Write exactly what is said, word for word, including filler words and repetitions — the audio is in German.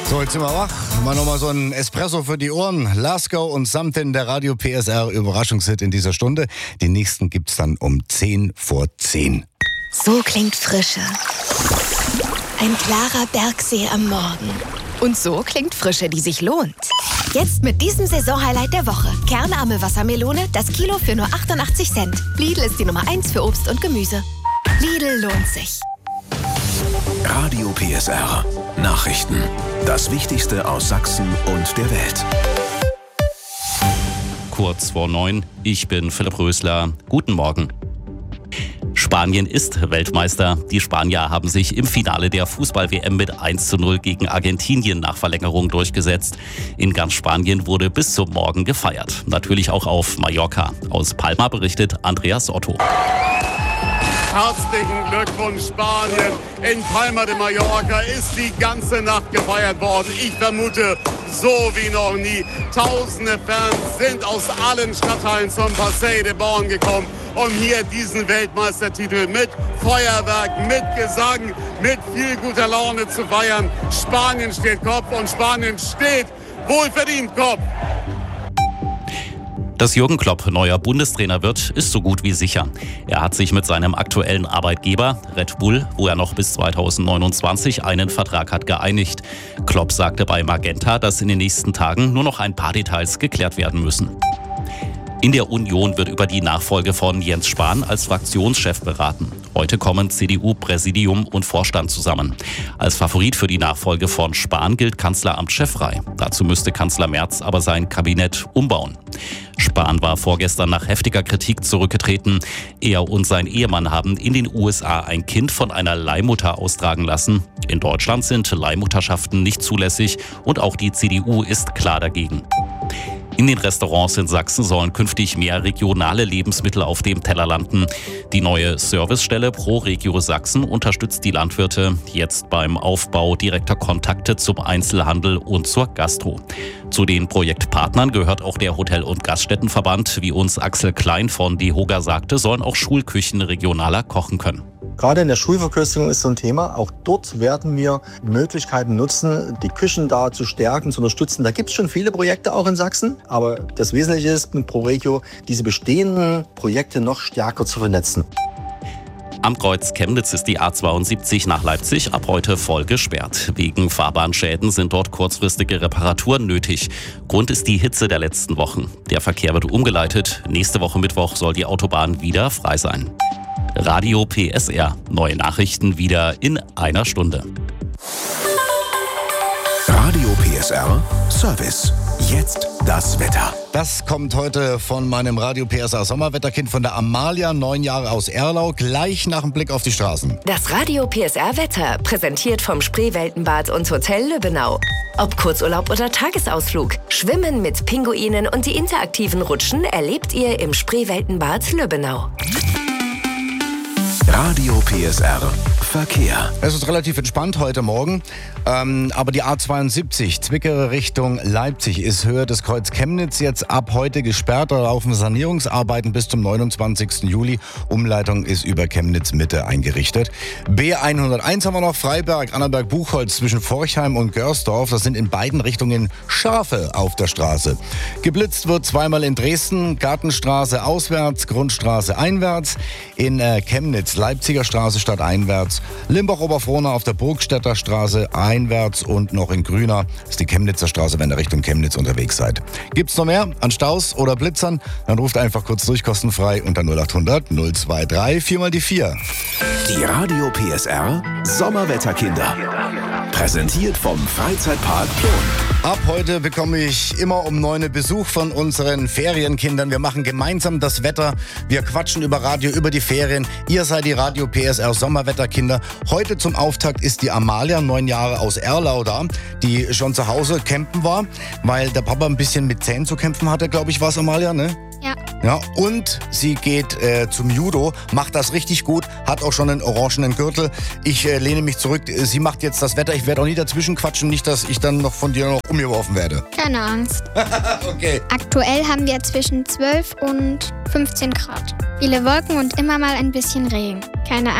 So, jetzt sind wir wach. Mal nochmal so ein Espresso für die Ohren. Lasco und Something, der Radio P S R Überraschungshit in dieser Stunde. Den nächsten gibt's dann um zehn vor zehn. So klingt Frische. Ein klarer Bergsee am Morgen. Und so klingt Frische, die sich lohnt. Jetzt mit diesem Saisonhighlight der Woche. Kernarme Wassermelone, das Kilo für nur achtundachtzig Cent. Lidl ist die Nummer eins für Obst und Gemüse. Lidl lohnt sich. Radio P S R. Nachrichten. Das Wichtigste aus Sachsen und der Welt. Kurz vor neun. Ich bin Philipp Rösler. Guten Morgen. Spanien ist Weltmeister. Die Spanier haben sich im Finale der Fußball-W M mit eins zu null gegen Argentinien nach Verlängerung durchgesetzt. In ganz Spanien wurde bis zum Morgen gefeiert. Natürlich auch auf Mallorca. Aus Palma berichtet Andreas Otto. Herzlichen Glückwunsch Spanien. In Palma de Mallorca ist die ganze Nacht gefeiert worden. Ich vermute, so wie noch nie. Tausende Fans sind aus allen Stadtteilen zum Passeig de Born gekommen, um hier diesen Weltmeistertitel mit Feuerwerk, mit Gesang, mit viel guter Laune zu feiern. Spanien steht Kopf und Spanien steht wohlverdient Kopf. Dass Jürgen Klopp neuer Bundestrainer wird, ist so gut wie sicher. Er hat sich mit seinem aktuellen Arbeitgeber Red Bull, wo er noch bis zweitausendneunundzwanzig einen Vertrag hat, geeinigt. Klopp sagte bei Magenta, dass in den nächsten Tagen nur noch ein paar Details geklärt werden müssen. In der Union wird über die Nachfolge von Jens Spahn als Fraktionschef beraten. Heute kommen C D U-Präsidium und Vorstand zusammen. Als Favorit für die Nachfolge von Spahn gilt Kanzleramtschef Frey. Dazu müsste Kanzler Merz aber sein Kabinett umbauen. Spahn war vorgestern nach heftiger Kritik zurückgetreten. Er und sein Ehemann haben in den U S A ein Kind von einer Leihmutter austragen lassen. In Deutschland sind Leihmutterschaften nicht zulässig und auch die C D U ist klar dagegen. In den Restaurants in Sachsen sollen künftig mehr regionale Lebensmittel auf dem Teller landen. Die neue Servicestelle Pro Regio Sachsen unterstützt die Landwirte jetzt beim Aufbau direkter Kontakte zum Einzelhandel und zur Gastro. Zu den Projektpartnern gehört auch der Hotel- und Gaststättenverband. Wie uns Axel Klein von DEHOGA sagte, sollen auch Schulküchen regionaler kochen können. Gerade in der Schulverköstigung ist so ein Thema. Auch dort werden wir Möglichkeiten nutzen, die Küchen da zu stärken, zu unterstützen. Da gibt es schon viele Projekte auch in Sachsen. Aber das Wesentliche ist mit ProRegio, diese bestehenden Projekte noch stärker zu vernetzen. Am Kreuz Chemnitz ist die A zweiundsiebzig nach Leipzig ab heute voll gesperrt. Wegen Fahrbahnschäden sind dort kurzfristige Reparaturen nötig. Grund ist die Hitze der letzten Wochen. Der Verkehr wird umgeleitet. Nächste Woche Mittwoch soll die Autobahn wieder frei sein. Radio P S R. Neue Nachrichten wieder in einer Stunde. Radio P S R Service. Jetzt das Wetter. Das kommt heute von meinem Radio P S R Sommerwetterkind von der Amalia, neun Jahre aus Erlau, gleich nach dem Blick auf die Straßen. Das Radio P S R Wetter, präsentiert vom Spreeweltenbad und Hotel Lübbenau. Ob Kurzurlaub oder Tagesausflug, Schwimmen mit Pinguinen und die interaktiven Rutschen erlebt ihr im Spreeweltenbad Lübbenau. Radio P S R Verkehr. Es ist relativ entspannt heute Morgen, ähm, aber die A zweiundsiebzig, Zwickere Richtung Leipzig, ist Höhe des Kreuz Chemnitz jetzt ab heute gesperrt. Da laufen Sanierungsarbeiten bis zum neunundzwanzigsten Juli. Umleitung ist über Chemnitz Mitte eingerichtet. B hunderteins haben wir noch, Freiberg, Annaberg-Buchholz zwischen Forchheim und Görsdorf. Das sind in beiden Richtungen Schafe auf der Straße. Geblitzt wird zweimal in Dresden, Gartenstraße auswärts, Grundstraße einwärts. In äh, Chemnitz, Leipziger Straße stadteinwärts, Limbach-Oberfrohna auf der Burgstädter Straße einwärts und noch in Grüner ist die Chemnitzer Straße, wenn ihr Richtung Chemnitz unterwegs seid. Gibt's noch mehr an Staus oder Blitzern? Dann ruft einfach kurz durch, kostenfrei unter null achthundert null zweiundzwanzig vier mal die vier. Die Radio P S R Sommerwetterkinder. Präsentiert vom Freizeitpark Plon. Ab heute bekomme ich immer um neun Besuch von unseren Ferienkindern. Wir machen gemeinsam das Wetter. Wir quatschen über Radio, über die Ferien. Ihr seid die Radio P S R Sommerwetterkinder. Heute zum Auftakt ist die Amalia, neun Jahre aus Erlau da, die schon zu Hause campen war, weil der Papa ein bisschen mit Zähnen zu kämpfen hatte, glaube ich, war es, Amalia, ne? Ja. Ja, und sie geht äh, zum Judo, macht das richtig gut, hat auch schon einen orangenen Gürtel. Ich äh, lehne mich zurück, sie macht jetzt das Wetter. Ich werde auch nie dazwischen quatschen, nicht, dass ich dann noch von dir noch umgeworfen werde. Keine Angst. Okay. Aktuell haben wir zwischen zwölf und fünfzehn Grad. Viele Wolken und immer mal ein bisschen Regen. Keine